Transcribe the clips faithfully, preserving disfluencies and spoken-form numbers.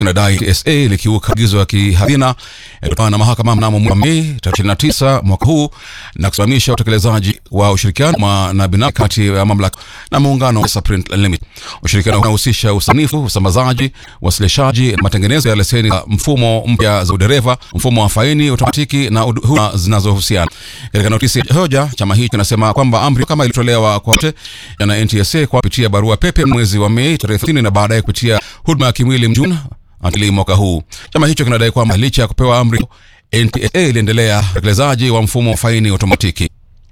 inadai N T S A likiuka agizo ya kihadhina kutokana na mahakama mnamo Mei tarehe ishirini na tisa mwaka huu na kusimamisha utekelezaji wa ushirikiano na binafsi kati ya mamlaka na muungano wa Saprint Limited. Ushirikiano unahusisha usanifu, usambazaji, wasilishaji na matengenezo ya leseni za mfumo mpya za udereva, mfumo wa faini automatiki na huduma zinazohusiana. Katika notisi ya hoja, chama hicho kinasema kwamba amri kama ilitolewa kwa wote na N T S A kwa kupitia barua pepe mwezi wa Mei tarehe thelathini na baadaye kupitia huduma ya kimwili Juni antili mwaka huu. Chama hicho kinadai kwamba licha ya kupewa amri, N T S A iliendelea utekelezaji wa mfumo wa faini automatiki.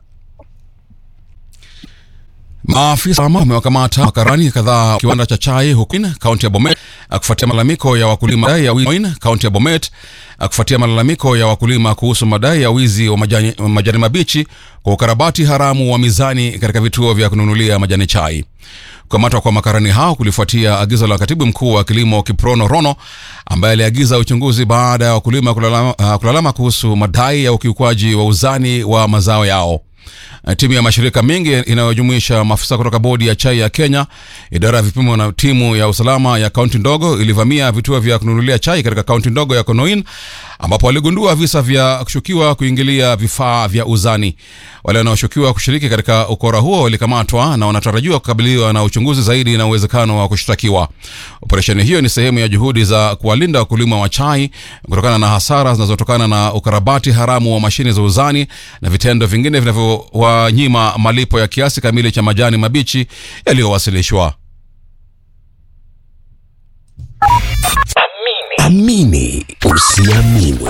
Maafisa wamewakamata makarani kadhaa kiwanda cha chai huko kaunti ya Bomet kufuatia malalamiko ya wakulima ya wine kaunti ya Bomet kufuatia malalamiko ya wakulima kuhusu madai ya wizi wa majani, majani mabichi kwa ukarabati haramu wa mizani katika vituo vya kununulia majani chai. Kukamatwa kwa makarani hao kulifuatia agizo la katibu mkuu wa kilimo Kiprono Rono ambaye aliagiza uchunguzi baada ya wakulima kulalama, uh, kulalama kuhusu madai ya ukiukwaji wa uzani wa mazao yao. Timu ya mashirika mengi inayojumuisha maafisa kutoka bodi ya chai ya Kenya, idara ya vipimo na timu ya usalama ya kaunti ndogo ilivamia vituo vya kununulia chai katika kaunti ndogo ya Konoin ambapo waligundua visa vya kushukiwa kuingilia vifaa vya uzani. Wale wanaoshukiwa kushiriki katika ukora huo walikamatwa na wanatarajiwa kukabiliwa na uchunguzi zaidi na uwezekano wa kushtakiwa. Operesheni hiyo ni sehemu ya juhudi za kuwalinda wakulima wa chai kutokana na hasara zinazotokana na ukarabati haramu wa mashine za uzani na vitendo vingine vinavyowanyima malipo ya kiasi kamili cha majani mabichi yaliyowasilishwa. Amini usiamini.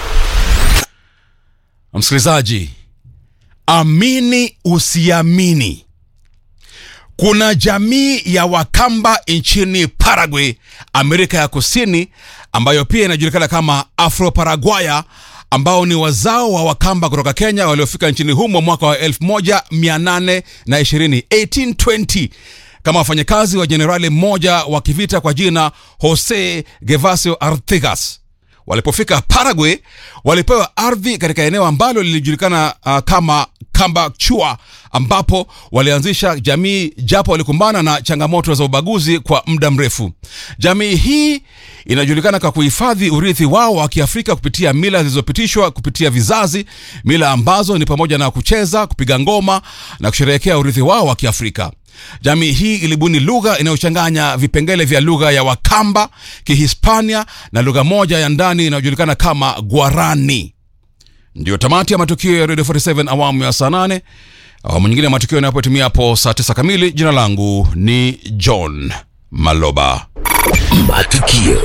Msikilizaji, amini usiamini. Kuna jamii ya Wakamba nchini Paraguay, Amerika ya Kusini, ambayo pia inajulikana kama Afro-Paraguaya, ambao ni wazao wa Wakamba kutoka Kenya waliofika nchini humo mwaka wa elfu moja mia nane ishirini, eighteen twenty, kama wafanyakazi wa jenerali mmoja wa kivita kwa jina Jose Gervasio Artigas. Walipofika Paraguay, walipewa ardhi katika eneo ambalo lilijulikana uh, kama Kambachua, ambapo walianzisha jamii japo walikumbana na changamoto za ubaguzi kwa muda mrefu. Jamii hii inajulikana kwa kuhifadhi urithi wao wa Kiafrika kupitia mila zilizopitishwa kupitia vizazi, mila ambazo ni pamoja na kucheza, kupiga ngoma na kusherehekea urithi wao wa Kiafrika. Jamii hii ilibuni lugha inayochanganya vipengele vya lugha ya Wakamba, Kihispania na lugha moja ya ndani inayojulikana kama Guarani. Ndio tamati ya matukio ya Radio arobaini na saba awamu ya saa nane. Awamu nyingine ya matukio yanapotimia hapo saa tisa kamili. Jina langu ni John Maloba. Matukio.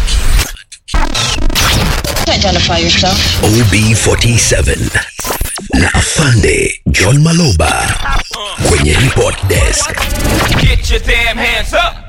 Identify yourself. O B forty-seven na Afande John Maloba kwenye report desk. Get your damn hands up.